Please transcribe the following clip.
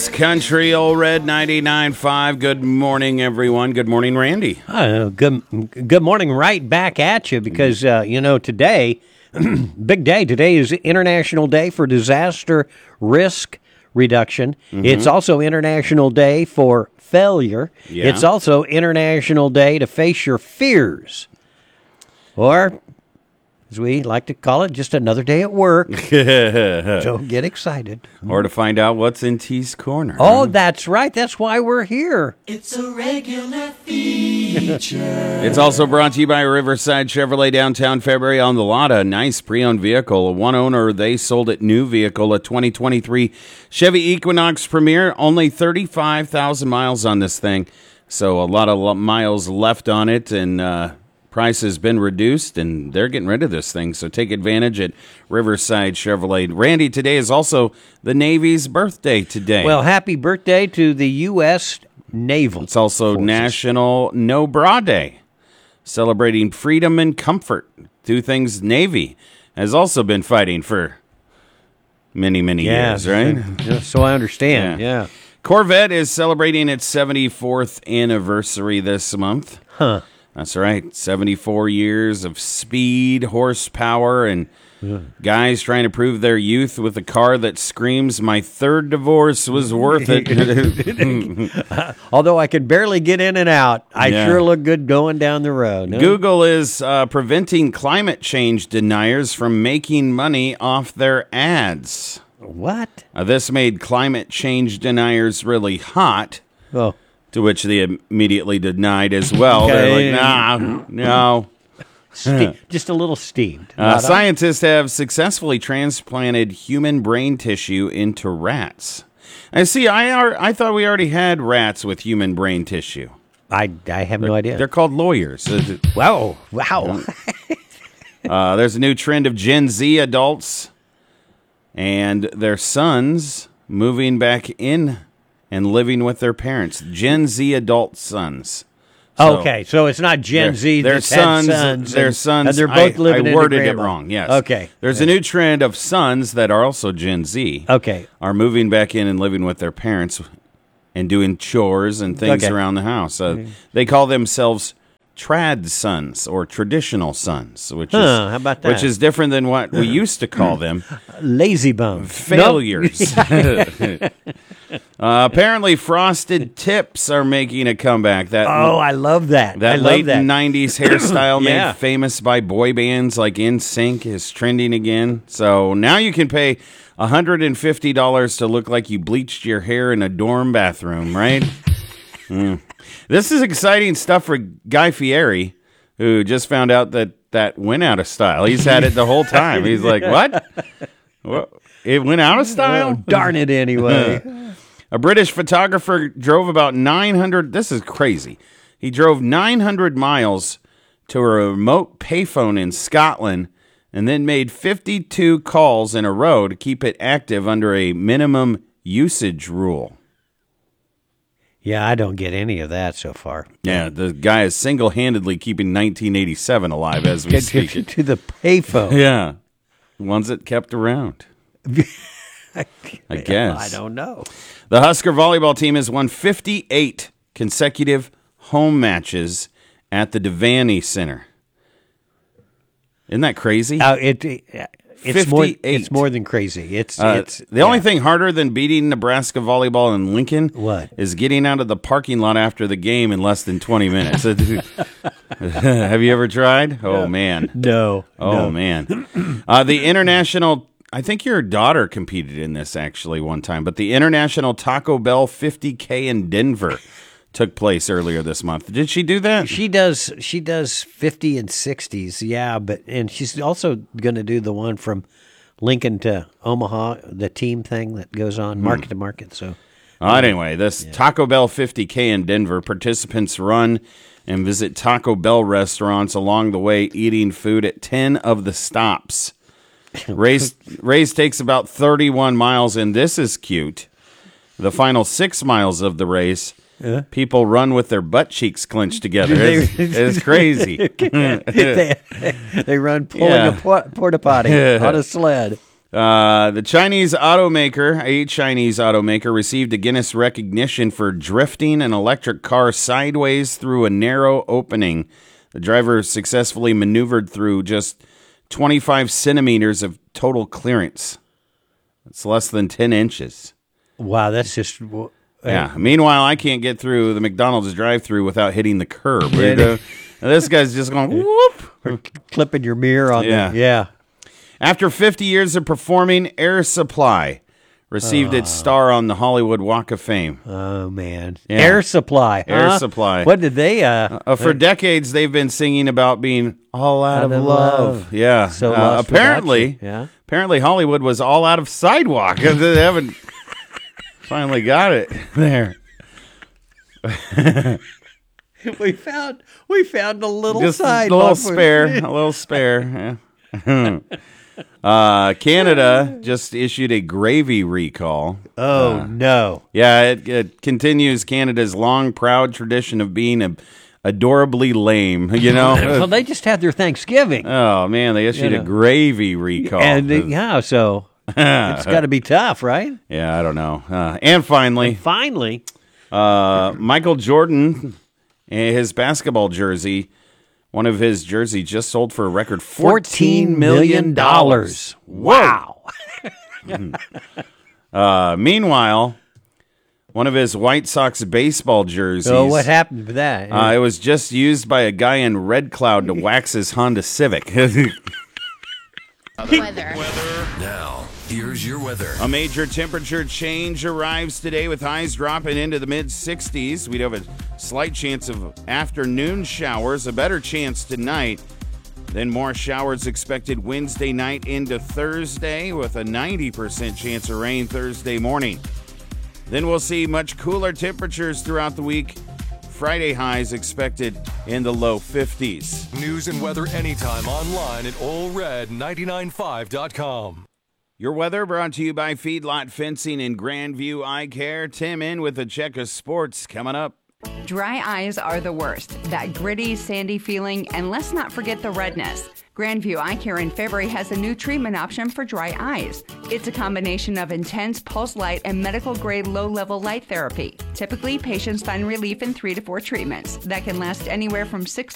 It's Country Old Red 99.5. Good morning, everyone. Good morning, Randy. Good morning right back at you because, today, big day. Today is International Day for Disaster Risk Reduction. It's also International Day for Failure. Yeah. It's also International Day to face your fears. Or, as we like to call it, just another day at work. Don't get excited. Or to find out what's in T's Corner. Oh, that's right. That's why we're here. It's a regular feature. It's also brought to you by Riverside Chevrolet downtown February on the lot. A nice pre-owned vehicle. One owner, they sold it new vehicle, a 2023 Chevy Equinox Premier. Only 35,000 miles on this thing. So a lot of miles left on it, and price has been reduced, and they're getting rid of this thing. So take advantage at Riverside Chevrolet. Randy, today is also the Navy's birthday today. Well, happy birthday to the U.S. Naval. It's also Forces. National No Bra Day, celebrating freedom and comfort. Two things Navy has also been fighting for many, many years, right? Yeah, so I understand, yeah. Corvette is celebrating its 74th anniversary this month. Huh. That's right. 74 years of speed, horsepower, and guys trying to prove their youth with a car that screams, "My third divorce was worth it." Although I could barely get in and out, I sure look good going down the road. Huh? Google is preventing climate change deniers from making money off their ads. What? This made climate change deniers really hot. Oh. To which they immediately denied as well. Okay. They're like, nah, no. Just a little steamed. Scientists have successfully transplanted human brain tissue into rats. I see. I thought we already had rats with human brain tissue. I have no idea. They're called lawyers. Wow. There's a new trend of Gen Z adults and their sons moving back in and living with their parents. Gen Z adult sons. Okay, so it's not Gen Z. Their that's had sons. Their sons. And they're both living I in worded the it wrong. Yes. Okay. There's a new trend of sons that are also Gen Z. Okay. Are moving back in and living with their parents and doing chores and things around the house. They call themselves trad sons or traditional sons, which is how about that? Which is different than what we used to call them. Lazy bum. Failures. Apparently, frosted tips are making a comeback. I love that. That I late love that. 90s hairstyle Yeah. made famous by boy bands like NSYNC is trending again. So now you can pay $150 to look like you bleached your hair in a dorm bathroom, right? This is exciting stuff for Guy Fieri, who just found out that went out of style. He's had it the whole time. He's like, what? It went out of style? Oh, darn it anyway. A British photographer drove about 900, this is crazy. He drove 900 miles to a remote payphone in Scotland and then made 52 calls in a row to keep it active under a minimum usage rule. Yeah, I don't get any of that so far. Yeah, the guy is single-handedly keeping 1987 alive as we speak. To the payphone. Yeah, ones that kept around. I guess. I don't know. The Husker volleyball team has won 58 consecutive home matches at the Devaney Center. Isn't that crazy? It's more than crazy. It's the only thing harder than beating Nebraska volleyball in Lincoln What? is getting out of the parking lot after the game in less than 20 minutes. Have you ever tried? Oh, man. No. Oh, man. The international, I think your daughter competed in this actually one time, but the International Taco Bell 50K in Denver took place earlier this month. Did she do that? She does 50 and 60s, yeah, and she's also going to do the one from Lincoln to Omaha, the team thing that goes on market to market. So Anyway, this Taco Bell 50K in Denver, participants run and visit Taco Bell restaurants along the way, eating food at 10 of the stops. Race takes about 31 miles, and this is cute. The final 6 miles of the race, people run with their butt cheeks clenched together. It's crazy. they run pulling a porta potty on a sled. A Chinese automaker received a Guinness recognition for drifting an electric car sideways through a narrow opening. The driver successfully maneuvered through just 25 centimeters of total clearance. That's less than 10 inches. Wow, that's just... Yeah. Meanwhile, I can't get through the McDonald's drive-thru without hitting the curb. This guy's just going, whoop. Or clipping your mirror on Yeah. After 50 years of performing, Air Supply received its star on the Hollywood Walk of Fame. Oh, man. Yeah. Air Supply. Air Supply. What did they... for decades, they've been singing about being all out of love. Yeah. So lost apparently, without you. apparently Hollywood was all out of sidewalk. They haven't finally got it there. We found a little Just sidewalk. a little spare. Yeah. Canada just issued a gravy recall. Oh, no. Yeah, it continues Canada's long, proud tradition of being adorably lame, you know? Well, they just had their Thanksgiving. Oh, man, they issued a gravy recall. And, so it's got to be tough, right? Yeah, I don't know. And finally, Michael Jordan, his basketball jersey, one of his jerseys just sold for a record $14 million. Wow. Meanwhile, one of his White Sox baseball jerseys. So what happened to that? It was just used by a guy in Red Cloud to wax his Honda Civic. Weather. Now, here's your weather. A major temperature change arrives today with highs dropping into the mid-60s. We'd have a slight chance of afternoon showers, a better chance tonight. Then more showers expected Wednesday night into Thursday with a 90% chance of rain Thursday morning. Then we'll see much cooler temperatures throughout the week. Friday highs expected in the low 50s. News and weather anytime online at allred995.com. Your weather brought to you by Feedlot Fencing and Grandview Eye Care. Tim in with a check of sports coming up. Dry eyes are the worst. That gritty, sandy feeling, and let's not forget the redness. Grandview Eye Care in February has a new treatment option for dry eyes. It's a combination of intense pulse light and medical-grade low-level light therapy. Typically, patients find relief in 3 to 4 treatments that can last anywhere from 6